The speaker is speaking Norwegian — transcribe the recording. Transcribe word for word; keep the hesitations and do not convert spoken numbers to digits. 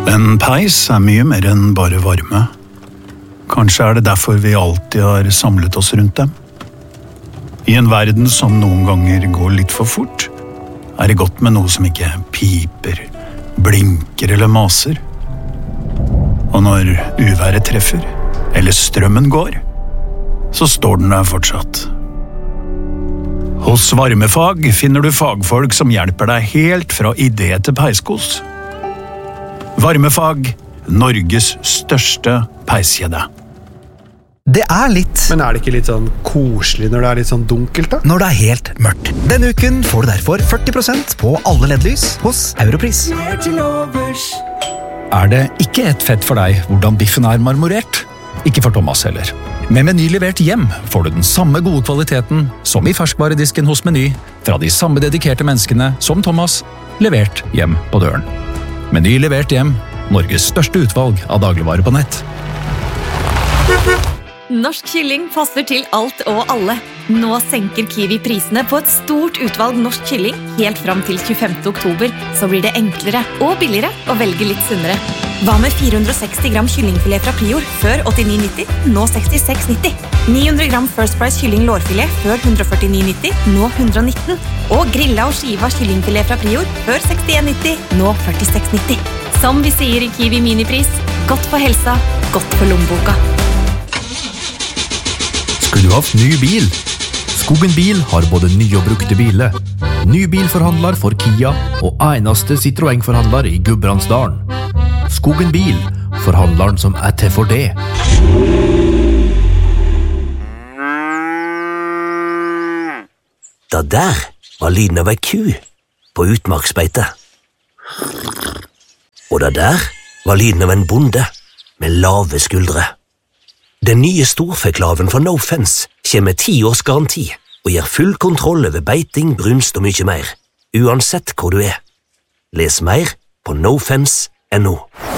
En peis er mye mer enn bare varme. Kanskje er det derfor vi alltid har samlet oss rundt dem. I en verden som noen ganger går litt for fort, er det godt med noe som ikke piper, blinker eller maser. Og når uværet treffer, eller strømmen går, så står den der fortsatt. Hos Varmefag finner du fagfolk som hjelper deg helt fra idé til peiskos. Varmefag, Norges største peiskjede. Det er litt... Men er det ikke litt sånn koselig når det er litt sånn dunkelt da? Når det er helt mørkt. Denne uken får du derfor førti prosent på alle L E D-lys hos Europris. Er det ikke et fett for deg hvordan biffen er marmorert? Ikke for Thomas heller. Med Meny levert hjem får du den samme gode kvaliteten som i ferskvaredisken hos Meny, fra de samme dedikerte menneskene som Thomas, levert hjem på døren. Meny levert hjem, Norges største utvalg av dagligvarer på nett. Norsk kylling passer til alt og alle. Nå senker Kiwi prisene på et stort utvalg norsk kylling helt fram til tjuefemte oktober, så blir det enklere og billigere å velge litt sunnere. Hva med fire hundre og seksti gram kyllingfilet fra Prior før åttini nitti, nå sekstiseks nitti? ni hundre gram First Price kylling lårfilet før ett hundre og førtini nitti, nå ett hundre og nitten? Og grilla og skiva kyllingfilet fra Prior før sekstien nitti, nå førtiseks nitti? Som vi sier i Kiwi minipris, godt for helsa, godt for lommeboka. Skulle du haft ny bil? Skogen Bil har både nye og brukte biler. Ny bilforhandler for Kia og eneste Citroën-forhandler i Gudbrandsdalen. Skogen Bil, forhandleren som er til for det. Da der var lyden av ei ku på utmarksbeite. Og da der var lyden av en bonde med lave skuldre. Den nye storfeklaven fra No Fence kommer med ti års garanti og gir full kontroll over beiting, brunst og mye mer, uansett hvor du er. Les mer på no fence punktum no.